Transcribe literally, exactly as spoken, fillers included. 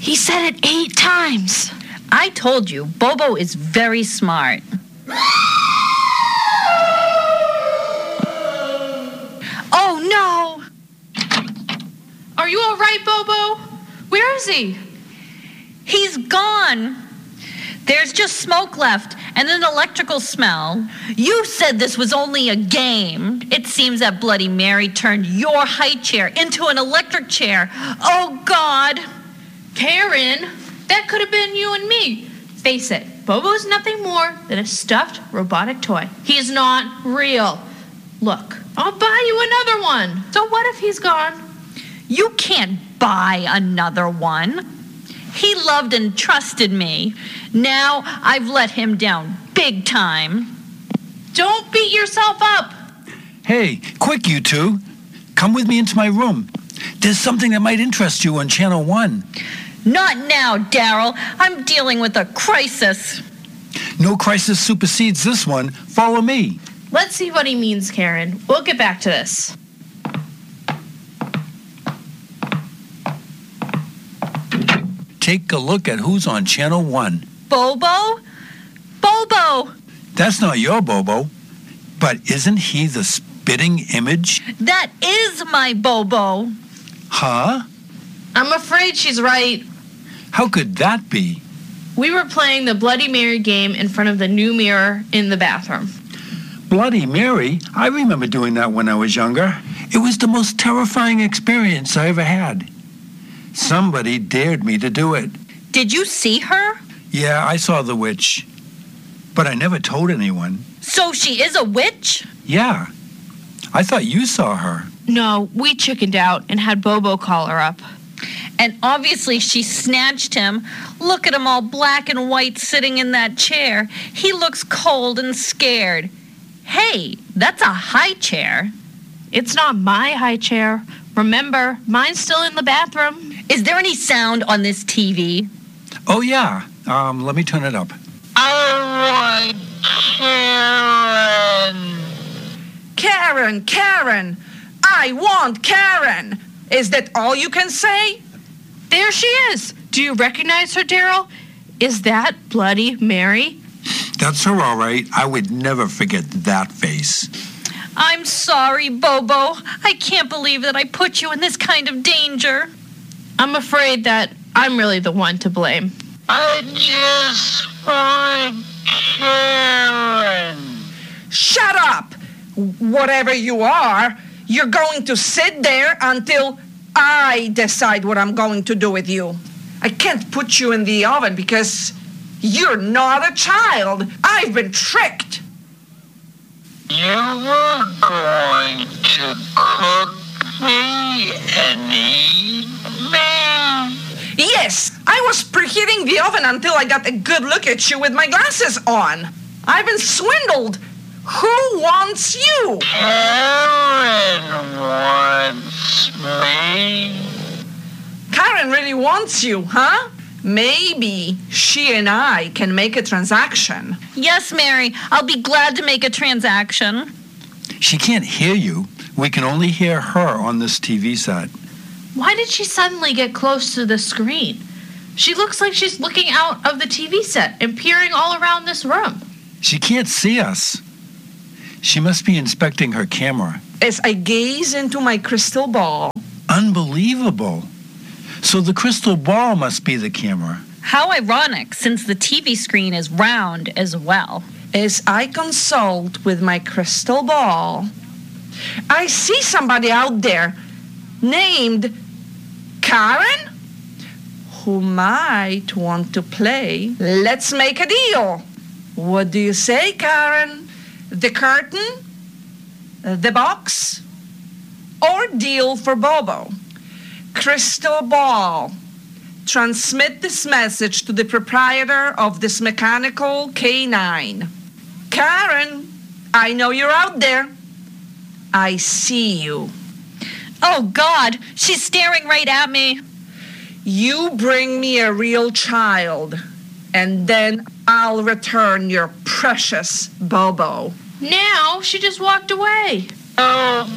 He said it eight times. I told you, Bobo is very smart. Oh, no. Are you all right, Bobo? Where is he? He's gone. There's just smoke left and an electrical smell. You said this was only a game. It seems that Bloody Mary turned your high chair into an electric chair. Oh, God. Karen, that could have been you and me. Face it, Bobo's nothing more than a stuffed robotic toy. He's not real. Look, I'll buy you another one. So what if he's gone? You can't buy another one. He loved and trusted me. Now I've let him down big time. Don't beat yourself up. Hey, quick, you two. Come with me into my room. There's something that might interest you on Channel one. Not now, Daryl. I'm dealing with a crisis. No crisis supersedes this one. Follow me. Let's see what he means, Karen. We'll get back to this. Take a look at who's on Channel one. Bobo? Bobo! That's not your Bobo, but isn't he the spitting image? That is my Bobo. Huh? I'm afraid she's right. How could that be? We were playing the Bloody Mary game in front of the new mirror in the bathroom. Bloody Mary? I remember doing that when I was younger. It was the most terrifying experience I ever had. Somebody dared me to do it. Did you see her? Yeah, I saw the witch. But I never told anyone. So she is a witch? Yeah. I thought you saw her. No, we chickened out and had Bobo call her up. And obviously she snatched him. Look at him all black and white sitting in that chair. He looks cold and scared. Hey, that's a high chair. It's not my high chair. Remember, mine's still in the bathroom. Is there any sound on this T V? Oh, yeah. Um, let me turn it up. I want Karen. Karen, Karen. I want Karen. Is that all you can say? There she is. Do you recognize her, Daryl? Is that Bloody Mary? That's her, all right. I would never forget that face. I'm sorry, Bobo. I can't believe that I put you in this kind of danger. I'm afraid that I'm really the one to blame. I just want Karen. Shut up! Whatever you are, you're going to sit there until I decide what I'm going to do with you. I can't put you in the oven because you're not a child. I've been tricked. You were going to cook me and eat me. Yes, I was preheating the oven until I got a good look at you with my glasses on. I've been swindled. Who wants you? Karen wants me. Karen really wants you, huh? Maybe she and I can make a transaction. Yes, Mary. I'll be glad to make a transaction. She can't hear you. We can only hear her on this T V set. Why did she suddenly get close to the screen? She looks like she's looking out of the T V set and peering all around this room. She can't see us. She must be inspecting her camera. As I gaze into my crystal ball. Unbelievable. So the crystal ball must be the camera. How ironic, since the T V screen is round as well. As I consult with my crystal ball, I see somebody out there named Karen who might want to play. Let's make a deal. What do you say, Karen? The curtain? The box? Or deal for Bobo? Crystal ball. Transmit this message to the proprietor of this mechanical K nine. Karen, I know you're out there. I see you. Oh, God, she's staring right at me. You bring me a real child, and then I'll return your precious Bobo. Now she just walked away. Oh,